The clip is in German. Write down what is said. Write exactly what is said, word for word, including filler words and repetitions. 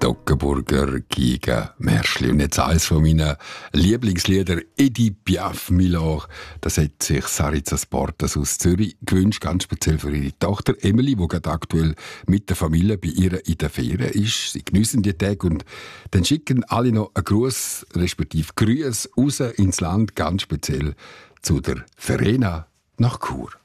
Toggenburger, Giga, Märschli. Und jetzt eines von meinen Lieblingslieder, Edith Piaf, Milor. Das hat sich Saritza Sportas aus Zürich gewünscht, ganz speziell für ihre Tochter Emily, die gerade aktuell mit der Familie bei ihr in der Ferien ist. Sie geniessen die Tage und dann schicken alle noch einen Gruß, respektive Grüße raus ins Land, ganz speziell zu der Verena nach Chur.